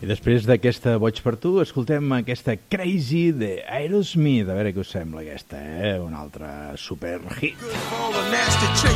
I després d'aquesta Boig per tu, escoltem aquesta Crazy de Aerosmith. A veure què us sembla aquesta, Un altre super hit.